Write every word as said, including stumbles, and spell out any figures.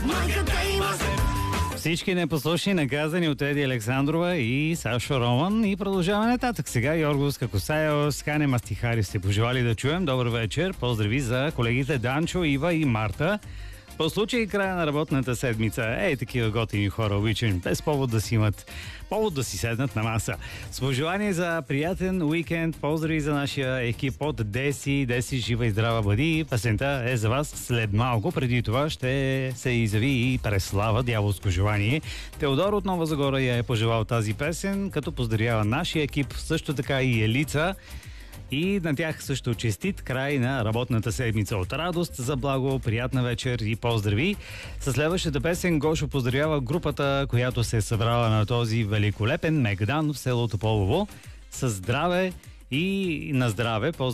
Всички непослушни, наказани от Еди Александрова и Сашо Роман. И продължаваме нататък. Сега Йоргос Какосайос, Хане Мастихари сте пожелали да чуем. Добър вечер. Поздрави за колегите Данчо, Ива и Марта. По случай края на работната седмица, ей, такива готини хора обичам, без повод да си имат повод да си седнат на маса. С пожелание за приятен уикенд, поздрави за нашия екип от Деси. Деси, жива и здрава бъди. Песента е за вас след малко. Преди това ще се изяви и Преслава, дяволско желание. Теодор от Нова Загора я е пожелал тази песен, като поздравява нашия екип, също така и Елица. И на тях също честит край на работната седмица. От радост за благо, приятна вечер и поздрави. Със следващата песен Гошо поздравява групата, която се е събрала на този великолепен Мегдан в село Тополово. Със здраве и на здраве.